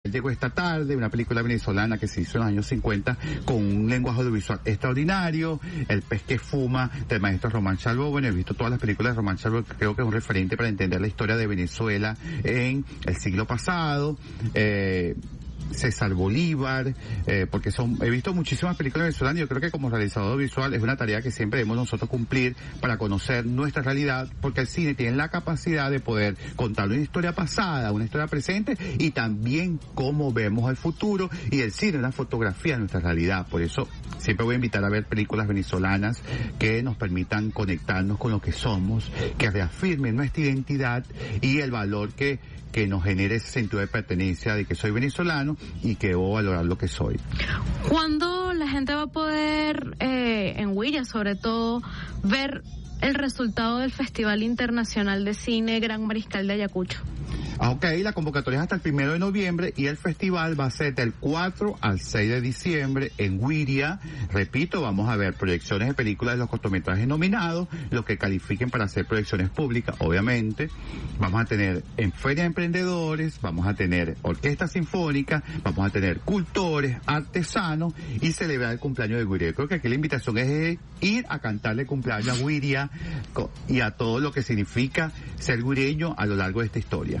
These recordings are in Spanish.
Llegó esta tarde, una película venezolana que se hizo en los años 50 con un lenguaje audiovisual extraordinario. El pez que fuma, del maestro Román Chalbaud. Bueno, he visto todas las películas de Román Chalbaud, que creo que es un referente para entender la historia de Venezuela en el siglo pasado. César Bolívar, porque he visto muchísimas películas venezolanas y yo creo que como realizador visual es una tarea que siempre debemos nosotros cumplir para conocer nuestra realidad, porque el cine tiene la capacidad de poder contar una historia pasada, una historia presente y también cómo vemos el futuro, y el cine es una fotografía de nuestra realidad. Por eso siempre voy a invitar a ver películas venezolanas que nos permitan conectarnos con lo que somos, que reafirmen nuestra identidad y el valor que nos genere ese sentido de pertenencia, de que soy venezolano y que debo valorar lo que soy. ¿Cuándo la gente va a poder, en Huilla sobre todo, ver el resultado del Festival Internacional de Cine Gran Mariscal de Ayacucho? Ok, la convocatoria es hasta el 1 de noviembre y el festival va a ser del 4 al 6 de diciembre en Huiria. Repito, vamos a ver proyecciones de películas de los cortometrajes nominados, los que califiquen para hacer proyecciones públicas, obviamente. Vamos a tener en Feria de Emprendedores, vamos a tener orquesta sinfónica, vamos a tener cultores, artesanos y celebrar el cumpleaños de Huiria. Creo que aquí la invitación es ir a cantarle cumpleaños a Huiria y a todo lo que significa ser huireño a lo largo de esta historia.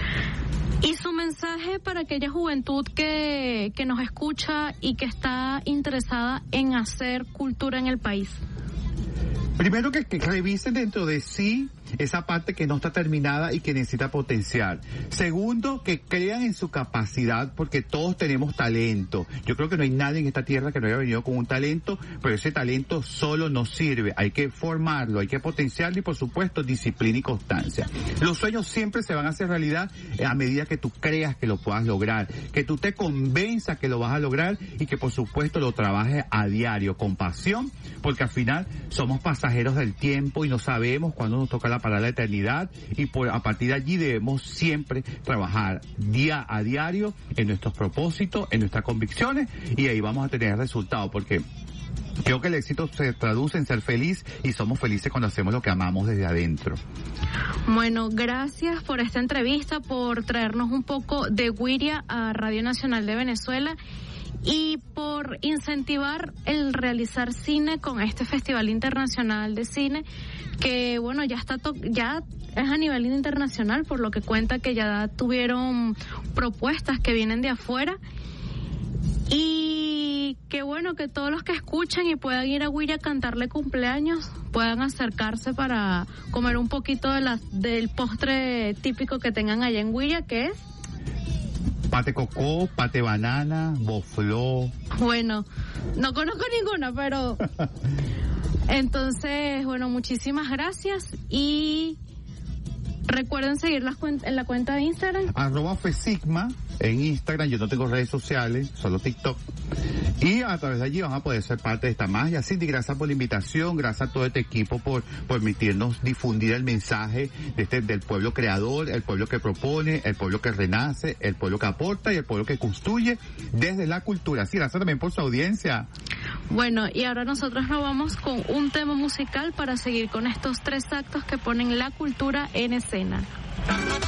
Y su mensaje para aquella juventud que nos escucha y que está interesada en hacer cultura en el país. Primero que revisen dentro de sí esa parte que no está terminada y que necesita potenciar. Segundo, que crean en su capacidad, porque todos tenemos talento. Yo creo que no hay nadie en esta tierra que no haya venido con un talento, pero ese talento solo no sirve. Hay que formarlo, hay que potenciarlo y, por supuesto, disciplina y constancia. Los sueños siempre se van a hacer realidad a medida que tú creas que lo puedas lograr, que tú te convenzas que lo vas a lograr y que, por supuesto, lo trabajes a diario con pasión, porque al final somos pasajeros del tiempo y no sabemos cuándo nos toca para la eternidad, y a partir de allí debemos siempre trabajar día a diario en nuestros propósitos, en nuestras convicciones, y ahí vamos a tener resultados, porque creo que el éxito se traduce en ser feliz y somos felices cuando hacemos lo que amamos desde adentro. Bueno, gracias por esta entrevista, por traernos un poco de Huiria a Radio Nacional de Venezuela y por incentivar el realizar cine con este Festival Internacional de Cine, que bueno, ya es a nivel internacional, por lo que cuenta que ya tuvieron propuestas que vienen de afuera, y que bueno, que todos los que escuchen y puedan ir a Huiria a cantarle cumpleaños puedan acercarse para comer un poquito del postre típico que tengan allá en Huiria, que es pate cocó, pate banana, bofló. Bueno, no conozco ninguna, pero entonces, bueno, muchísimas gracias y recuerden seguir en la cuenta de Instagram. @fesigma en Instagram. Yo no tengo redes sociales, solo TikTok. Y a través de allí van a poder ser parte de esta magia. Cindy, gracias por la invitación, gracias a todo este equipo por permitirnos difundir el mensaje del pueblo creador, el pueblo que propone, el pueblo que renace, el pueblo que aporta y el pueblo que construye desde la cultura. Sí, gracias también por su audiencia. Bueno, y ahora nosotros nos vamos con un tema musical para seguir con estos 3 actos que ponen la cultura en escena.